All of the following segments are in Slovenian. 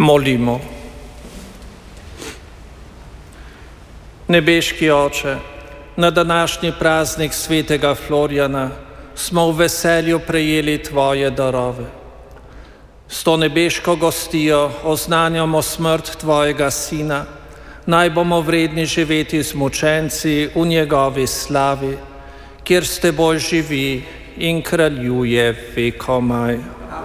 Molimo. Nebeški Oče, na današnji praznik svetega Florjana smo v veselju prejeli Tvoje darove. S to nebeško gostijo oznanjamo smrt Tvojega Sina, naj bomo vredni živeti z mučenci v njegovi slavi, kjer s Teboj živi in kraljuje vekomaj.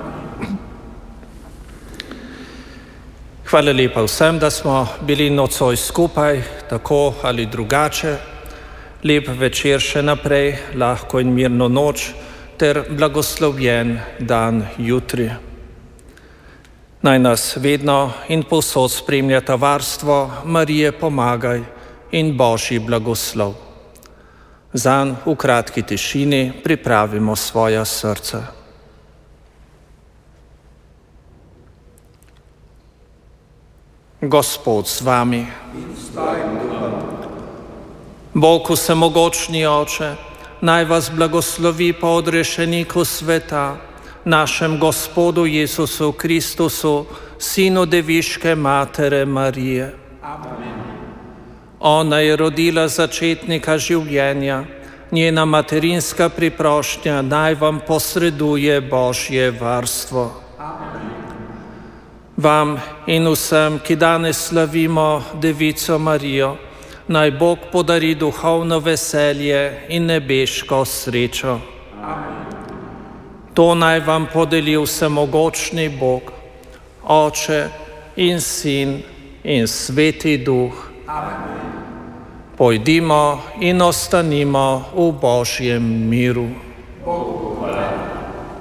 Hvala lepa vsem, da smo bili nocoj skupaj, tako ali drugače. Lep večer še naprej, lahko in mirno noč ter blagoslovljen dan jutri. Naj nas vedno in povsod spremljata varstvo Marije Pomagaj in Božji blagoslov. Zanj v kratki tišini pripravimo svoja srca. Gospod z vami. Bog vsemogočni Oče, naj vas blagoslovi po odrešeniku sveta, našem Gospodu Jezusu Kristusu, Sinu Deviške Matere Marije. Amen. Ona je rodila začetnika življenja, njena materinska priprošnja naj vam posreduje Božje varstvo. Amen. Vam in vsem, ki danes slavimo Devico Marijo, naj Bog podari duhovno veselje in nebeško srečo. Amen. To naj vam podeli vsemogočni Bog, Oče in Sin in Sveti Duh. Amen. Pojdimo in ostanimo v Božjem miru.